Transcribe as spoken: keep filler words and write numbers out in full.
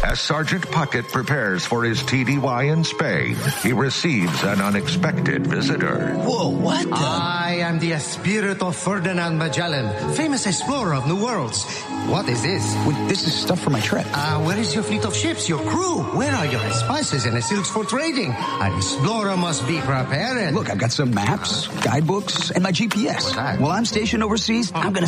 As Sergeant Puckett prepares for his T D Y in Spain, he receives an unexpected visitor. Whoa, what the? I am the Espiritu Ferdinand Magellan, famous explorer of new worlds. What is this? Well, this is stuff for my trip. Uh, where is your fleet of ships, your crew? Where are your spices and silks for trading? An explorer must be prepared. Look, I've got some maps, guidebooks, and my G P S. What's that? While I'm stationed overseas, I'm going to